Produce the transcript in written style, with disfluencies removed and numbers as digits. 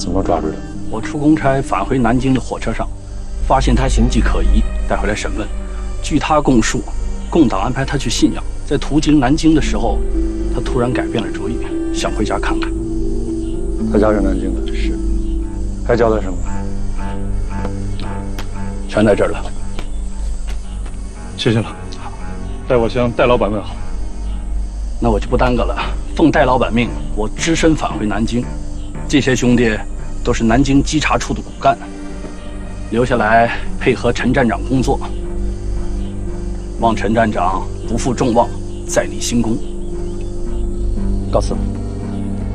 怎么抓住的？ 我出公差返回南京的火车上，发现他形迹可疑，带回来审问。据他供述，共党安排他去信阳，在途经南京的时候，他突然改变了主意，想回家看看。 他家是南京的， 是。 还交代什么？ 全在这儿了。 谢谢了，代我向戴老板问好。 那我就不耽搁了，奉戴老板命，我只身返回南京。这些兄弟都是南京稽查处的骨干，留下来配合陈站长工作。望陈站长不负众望，再立新功。告辞。